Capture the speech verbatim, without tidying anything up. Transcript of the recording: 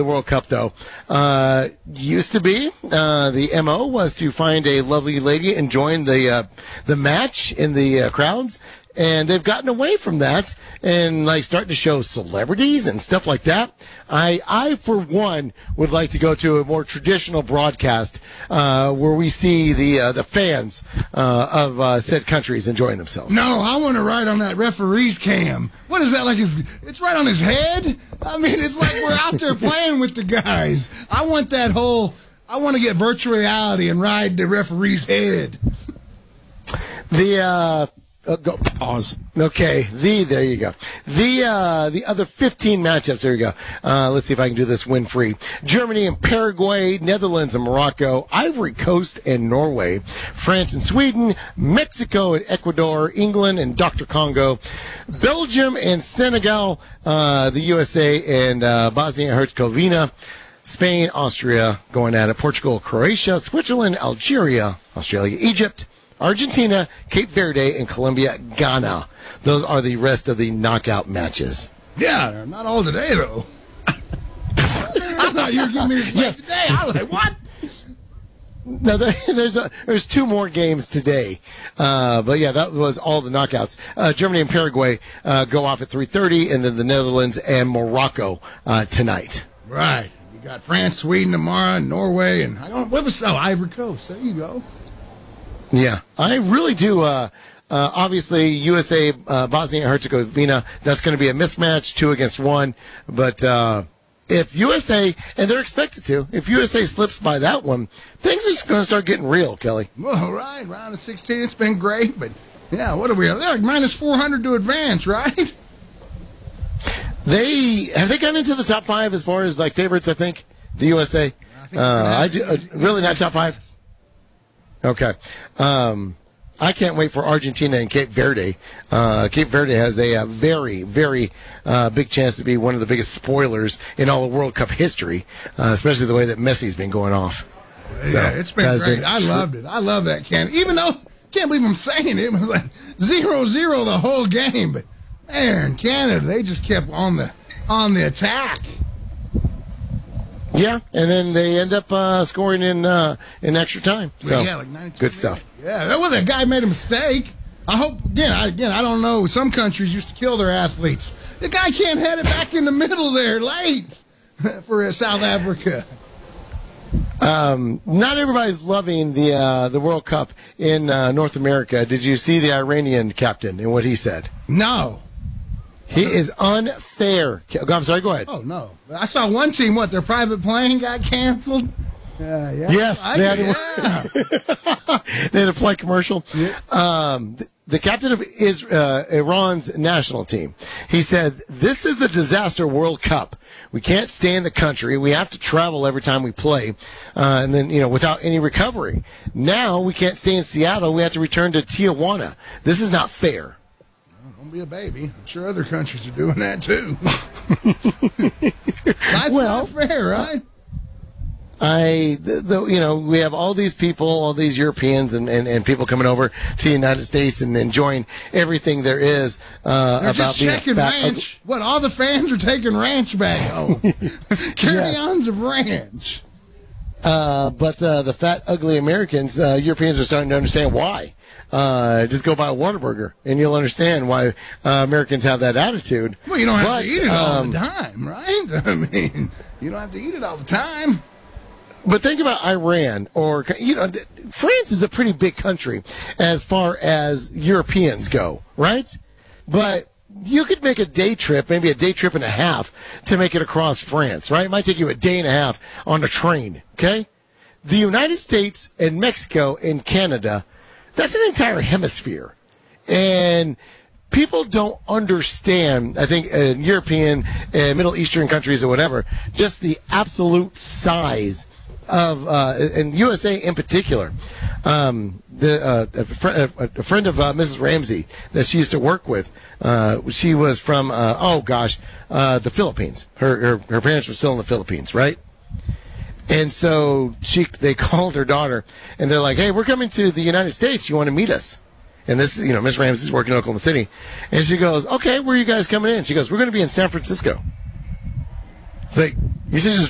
the World Cup, though. Uh, used to be uh, the M O was to find a lovely lady and join the uh, the match in the uh, crowds. And they've gotten away from that and like starting to show celebrities and stuff like that. I, I for one, would like to go to a more traditional broadcast uh, where we see the uh, the fans uh, of uh, said countries enjoying themselves. No, I want to ride on that referee's cam. What is that like? His, it's right on his head. I mean, it's like we're out there playing with the guys. I want that whole. I want to get virtual reality and ride the referee's head. The. Uh, Uh, go. Pause. Okay, the there you go. The uh, the other fifteen matchups. There you go. Uh, let's see if I can do this win free. Germany and Paraguay, Netherlands and Morocco, Ivory Coast and Norway, France and Sweden, Mexico and Ecuador, England and Doctor Congo, Belgium and Senegal, uh, the U S A and uh, Bosnia and Herzegovina. Spain, Austria going at it. Portugal, Croatia, Switzerland, Algeria, Australia, Egypt, Argentina, Cape Verde, and Colombia, Ghana. Those are the rest of the knockout matches. Yeah, they're not all today, though. I thought you were giving me this yes. today. I was like, what? No, there's a, there's two more games today. Uh, but, yeah, that was all the knockouts. Uh, Germany and Paraguay uh, go off at three thirty, and then the Netherlands and Morocco uh, tonight. Right. You got France, Sweden tomorrow, and Norway, and I don't what was oh, Ivory Coast. There you go. Yeah, I really do. Uh, uh, obviously, U S A, uh, Bosnia and Herzegovina, that's going to be a mismatch, two against one. But uh, if U S A, and they're expected to, if U S A slips by that one, things are going to start getting real, Kelly. Well, right, round of sixteen, it's been great. But, yeah, what are we? They're like minus four hundred to advance, right? They, have they gotten into the top five as far as, like, favorites, I think, the U S A? I, uh, I do, uh, really not top five? Okay. Um, I can't wait for Argentina and Cape Verde. Uh, Cape Verde has a, a very, very uh, big chance to be one of the biggest spoilers in all of World Cup history, uh, especially the way that Messi's been going off. So, yeah, it's been great. Been I loved it. I love that can. Even though, can't believe I'm saying it, it was like zero zero the whole game. But, man, Canada, they just kept on the on the attack. Yeah, and then they end up uh, scoring in uh, in extra time. So yeah, like ninety-two good stuff. Yeah, well, that guy made a mistake. I hope again. I, again, I don't know. Some countries used to kill their athletes. The guy can't head it back in the middle there late for uh, South Africa. Um, not everybody's loving the uh, the World Cup in uh, North America. Did you see the Iranian captain and what he said? No. He is unfair. I'm sorry, go ahead. Oh, no. I saw one team, what, their private plane got canceled? Uh, yeah. Yes. I, They had, yeah. they had a flight commercial. Yeah. Um, the, the captain of is, uh, Iran's national team, he said, this is a disaster World Cup. We can't stay in the country. We have to travel every time we play, uh, and then, you know, without any recovery. Now we can't stay in Seattle. We have to return to Tijuana. This is not fair. Don't be a baby. I'm sure other countries are doing that too. That's well, not fair, right? I, the, the, you know, we have all these people, all these Europeans and, and, and people coming over to the United States and enjoying everything there is uh, They're about just being checking fat. ranch. What, all the fans are taking ranch back home. Carry-ons of ranch. Uh, but uh, the fat, ugly Americans, uh, Europeans are starting to understand why. Uh, just go buy a Whataburger, and you'll understand why uh, Americans have that attitude. Well, you don't have but, to eat it all um, the time, right? I mean, you don't have to eat it all the time. But think about Iran, or, you know, France is a pretty big country as far as Europeans go, right? But you could make a day trip, maybe a day trip and a half, to make it across France, right? It might take you a day and a half on a train, okay? The United States and Mexico and Canada, that's an entire hemisphere. And people don't understand, I think, in European and Middle Eastern countries or whatever, just the absolute size of, uh, and U S A in particular. Um, the uh, a, fr- a friend of uh, Missus Ramsey that she used to work with, uh, she was from, uh, oh gosh, uh, the Philippines. Her, her her parents were still in the Philippines, right? And so she, they called her daughter, and they're like, "Hey, we're coming to the United States. You want to meet us?" And this, you know, Miss Ramsey's working in Oklahoma City, and she goes, "Okay, where are you guys coming in?" She goes, "We're going to be in San Francisco." It's like, you should just